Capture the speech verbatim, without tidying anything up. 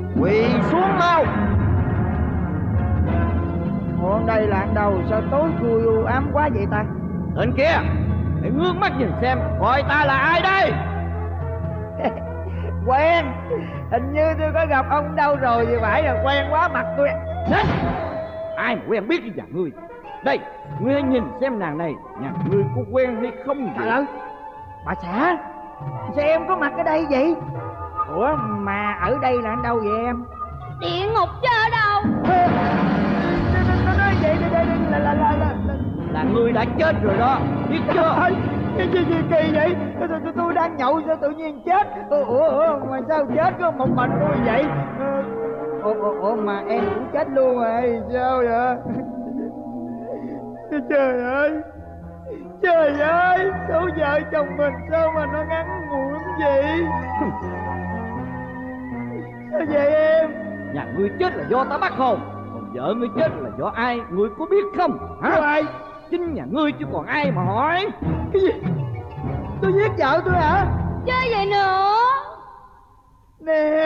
Quỳ xuống mau. Ủa đây là ăn đâu? Sao tối thui u ám quá vậy ta? Tên kia, hãy ngước mắt nhìn xem coi ta là ai đây. Quen. Hình như tôi có gặp ông đâu rồi thì phải là quen quá mặt tôi. Nên ai mà quen biết với nhà ngươi. Đây, ngươi hãy nhìn xem nàng này, nhà ngươi có quen hay không? Trời ơi, bà xã, sao em có mặt ở đây vậy? Ủa mà ở đây là ở đâu vậy em? Địa ngục chứ ở đâu. Nó nói vậy đây là là là là là ngươi đã chết rồi đó, biết chưa? Cái gì gì kỳ vậy? Tôi, tôi, tôi đang nhậu sao tự nhiên chết? Ủa, ủa mà sao chết có một mình tôi vậy? Ủa, ủa, ủa mà em cũng chết luôn rồi, sao vậy? Trời ơi, trời ơi, số vợ chồng mình sao mà nó ngắn ngủn vậy? Sao vậy em? Nhà ngươi chết là do ta bắt hồn, còn vợ ngươi chết là do ai, ngươi có biết không? Hả? Ai? Chính nhà ngươi chứ còn ai mà hỏi. Cái gì? Tôi giết vợ tôi hả? Chơi vậy nữa nè?